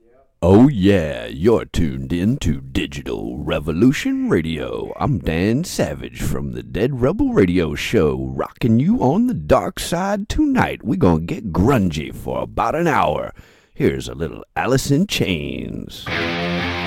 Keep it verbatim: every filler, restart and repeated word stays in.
Oh, yeah, you're tuned in to Digital Revolution Radio. I'm Dan Savage from the Dead Rebel Radio Show, rocking you on the dark side tonight. We're gonna get grungy for about an hour. Here's a little Alice in Chains.